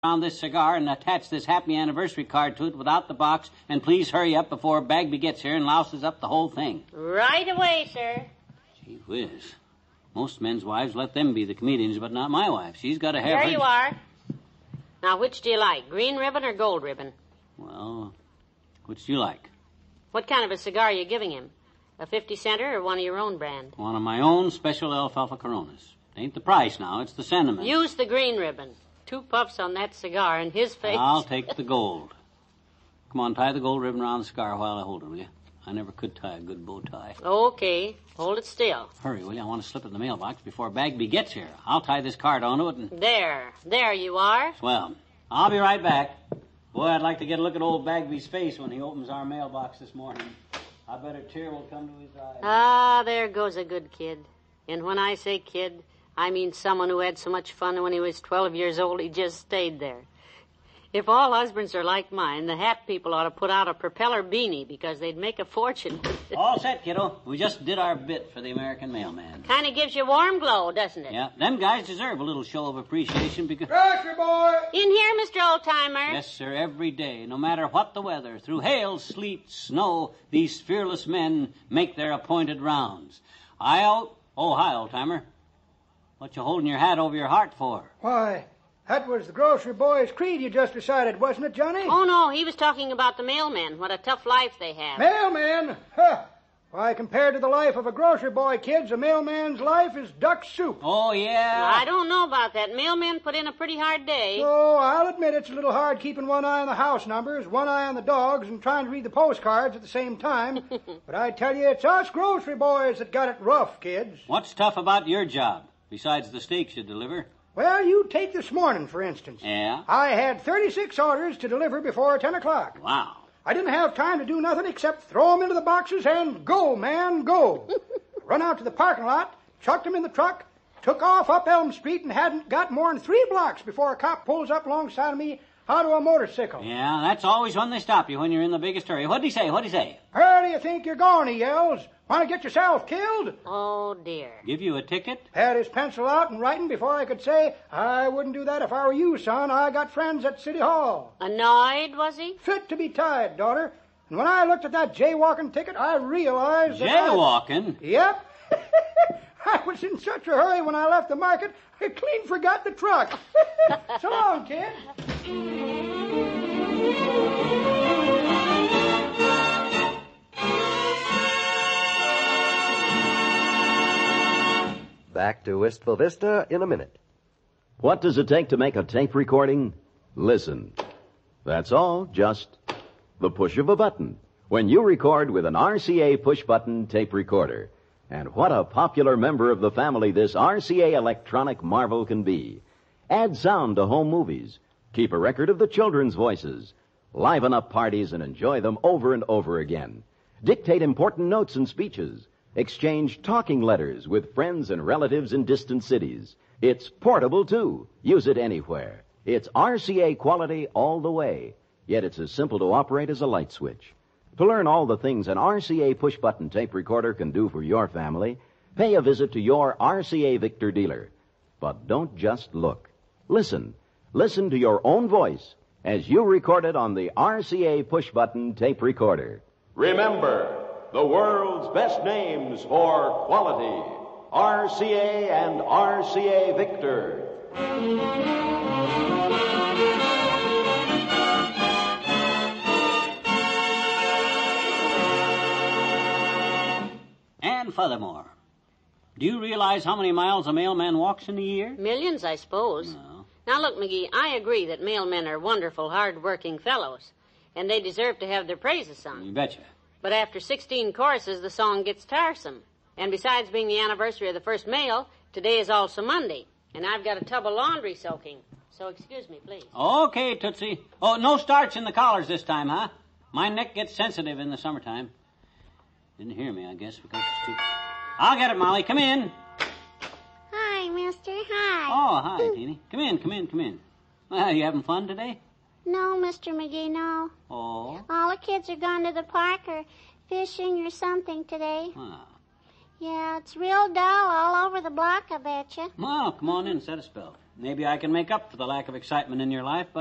around this cigar and attach this happy anniversary card to it without the box, and please hurry up before Bagby gets here and louses up the whole thing. Right away, sir. Gee whiz. Most men's wives let them be the comedians, but not my wife. She's got to have There her... you are. Now, which do you like, green ribbon or gold ribbon? Well, which do you like? What kind of a cigar are you giving him? A 50-center or one of your own brand? One of my own special alfalfa Coronas. Ain't the price now, it's the sentiment. Use the green ribbon. 2 puffs on that cigar in his face. I'll take the gold. Come on, tie the gold ribbon around the cigar while I hold it, will you? I never could tie a good bow tie. Okay. Hold it still. Hurry, will you? I want to slip it in the mailbox before Bagby gets here. I'll tie this card onto it and... There you are. Swell. I'll be right back. Boy, I'd like to get a look at old Bagby's face when he opens our mailbox this morning. I bet a tear will come to his eye. Ah, there goes a good kid. And when I say kid, I mean someone who had so much fun when he was 12 years old he just stayed there. If all husbands are like mine, the hat people ought to put out a propeller beanie because they'd make a fortune. All set, kiddo. We just did our bit for the American mailman. Kind of gives you a warm glow, doesn't it? Yeah, them guys deserve a little show of appreciation because... Grocery boy! In here, Mr. Oldtimer. Yes, sir, every day, no matter what the weather, through hail, sleet, snow, these fearless men make their appointed rounds. Hi, old-timer. What you holding your hat over your heart for? Why, that was the grocery boy's creed you just decided, wasn't it, Johnny? Oh, no, he was talking about the mailmen, what a tough life they have. Mailman? Huh. Why, compared to the life of a grocery boy, kids, a mailman's life is duck soup. Oh, yeah? I don't know about that. Mailmen put in a pretty hard day. Oh, I'll admit it's a little hard keeping one eye on the house numbers, one eye on the dogs, and trying to read the postcards at the same time. But I tell you, it's us grocery boys that got it rough, kids. What's tough about your job, besides the steaks you deliver? Well, you take this morning, for instance. Yeah? I had 36 orders to deliver before 10 o'clock. Wow. I didn't have time to do nothing except throw them into the boxes and go, man, go. Run out to the parking lot, chucked them in the truck, took off up Elm Street, and hadn't got more than 3 blocks before a cop pulls up alongside of me out of a motorcycle. Yeah, that's always when they stop you, when you're in the biggest hurry. What'd he say? Where do you think you're going, he yells. Want to get yourself killed? Oh, dear. Give you a ticket? Had his pencil out and writing before I could say, I wouldn't do that if I were you, son. I got friends at City Hall. Annoyed, was he? Fit to be tied, daughter. And when I looked at that jaywalking ticket, I realized that Jaywalking? Yep. I was in such a hurry when I left the market, I clean forgot the truck. So long, kid. Back to Wistful Vista in a minute. What does it take to make a tape recording? Listen. That's all, just the push of a button. When you record with an RCA push-button tape recorder. And what a popular member of the family this RCA electronic marvel can be. Add sound to home movies. Keep a record of the children's voices. Liven up parties and enjoy them over and over again. Dictate important notes and speeches. Exchange talking letters with friends and relatives in distant cities. It's portable, too. Use it anywhere. It's RCA quality all the way. Yet it's as simple to operate as a light switch. To learn all the things an RCA push-button tape recorder can do for your family, pay a visit to your RCA Victor dealer. But don't just look. Listen. Listen to your own voice as you record it on the RCA push-button tape recorder. Remember, the world's best names for quality. RCA and RCA Victor. And furthermore, do you realize how many miles a mailman walks in a year? Millions, I suppose. No. Now, look, McGee, I agree that mailmen are wonderful, hard-working fellows, and they deserve to have their praises sung. You betcha. But after 16 choruses, the song gets tiresome. And besides being the anniversary of the first mail, today is also Monday, and I've got a tub of laundry soaking. So excuse me, please. Okay, Tootsie. Oh, no starch in the collars this time, huh? My neck gets sensitive in the summertime. Didn't hear me, I guess, because it's too... I'll get it, Molly. Come in. Hi, mister. Hi. Oh, hi, Teeny. Come in. Well, you having fun today? No, Mr. McGee, no. Oh? All the kids are gone to the park or fishing or something today. Ah. Yeah, it's real dull all over the block, I betcha. Well, come on in, set a spell. Maybe I can make up for the lack of excitement in your life